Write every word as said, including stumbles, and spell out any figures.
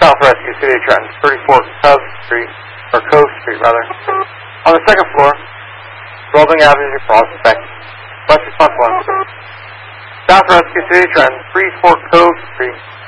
South Rescue, City of Trenton, thirty-four Cove Street, or Cove Street rather. On the second floor, Rolling Avenue Prospect, West Response one. South Rescue, City of Trenton, thirty-four Cove Street,